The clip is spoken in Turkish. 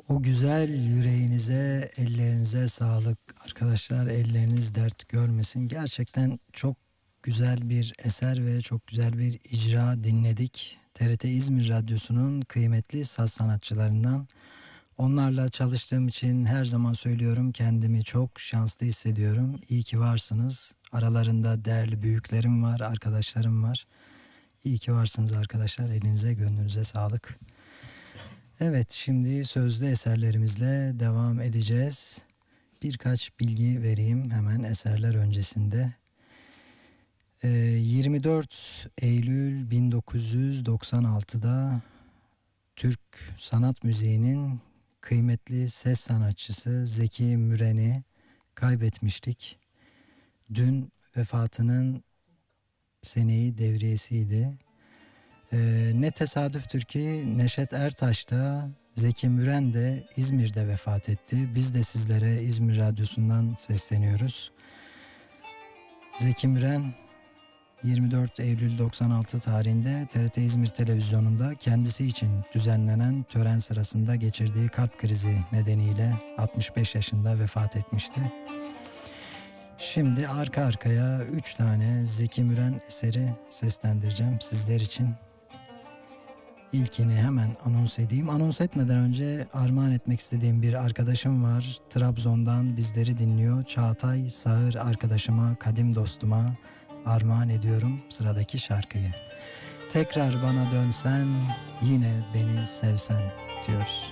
O güzel yüreğinize, ellerinize sağlık arkadaşlar. Elleriniz dert görmesin. Gerçekten çok güzel bir eser ve çok güzel bir icra dinledik. TRT İzmir Radyosu'nun kıymetli saz sanatçılarından. Onlarla çalıştığım için her zaman söylüyorum, kendimi çok şanslı hissediyorum. İyi ki varsınız. Aralarında değerli büyüklerim var, arkadaşlarım var. İyi ki varsınız arkadaşlar. Elinize, gönlünüze sağlık. Evet, şimdi sözlü eserlerimizle devam edeceğiz. Birkaç bilgi vereyim hemen eserler öncesinde. 24 Eylül 1996'da Türk sanat müziğinin kıymetli ses sanatçısı Zeki Müren'i kaybetmiştik. Dün vefatının seneyi devriyesiydi. Ne tesadüftür ki Neşet Ertaş da Zeki Müren de İzmir'de vefat etti. Biz de sizlere İzmir Radyosu'ndan sesleniyoruz. Zeki Müren 24 Eylül 96 tarihinde TRT İzmir Televizyonu'nda kendisi için düzenlenen tören sırasında geçirdiği kalp krizi nedeniyle 65 yaşında vefat etmişti. Şimdi arka arkaya 3 tane Zeki Müren eseri seslendireceğim sizler için. İlkini hemen anons edeyim. Anons etmeden önce armağan etmek istediğim bir arkadaşım var. Trabzon'dan bizleri dinliyor. Çağatay Sağır arkadaşıma, kadim dostuma armağan ediyorum sıradaki şarkıyı. Tekrar bana dönsen, yine beni sevsen diyoruz.